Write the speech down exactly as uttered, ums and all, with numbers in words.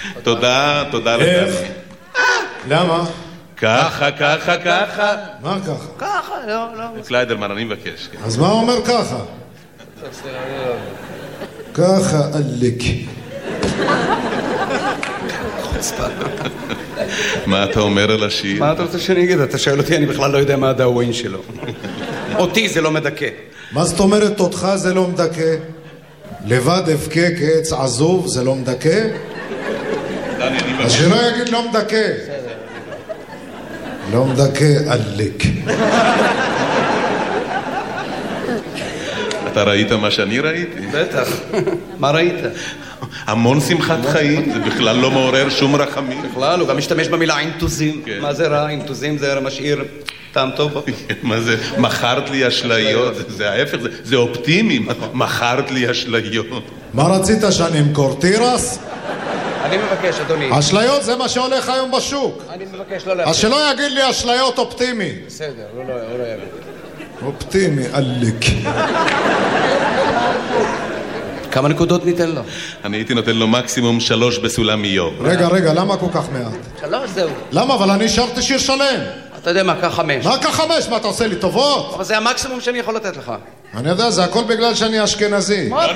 תודה, תודה לדני. איך? למה? ככה, ככה, ככה. מה ככה? ככה, לא, לא. קליידרמן, אני מבקש. אז מה הוא אומר ככה? ככה עליק. מה אתה אומר על השיר? מה אתה רוצה שאני אגיד? אתה שואל אותי, אני בכלל לא יודע מה הדאווין שלו. אותי זה לא מדכא. מה זאת אומרת אותך זה לא מדכא? לבד אבכה כעץ עזוב זה לא מדכא? דני, אני מבקש. אז שלא יגיד לא מדכא. לא מדכא עליק. אתה ראית מה שאני ראיתי? בטח. מה ראית? המון שמחת חיים, זה בכלל לא מעורר שום רחמים. בכלל, הוא גם משתמש במילה אינטוזים. מה זה רע? אינטוזים זה משאיר טעם טוב. מה זה? מכרת לי אשליות. זה ההפך, זה אופטימי. מכרת לי אשליות. מה רצית שאני אמכור? תירס? אני מבקש, אדוני. אשליות זה מה שהולך היום בשוק. אני מבקש לא להפריע. אז שלא יגיד לי אשליות אופטימי. בסדר, הוא לא יגיד. אופטימי, עליק. כמה נקודות ניתן לו? אני הייתי נותן לו מקסימום שלוש בסולם איוב. רגע, רגע, למה כל כך מעט? שלוש, זהו. למה? אבל אני שרתי שיר שלם. אתה יודע מה, קח חמש. מה כך חמש? מה, אתה עושה לי טובות? אבל זה המקסימום שאני יכול לתת לך. אני יודע, זה הכל בגלל שאני אשכנזי.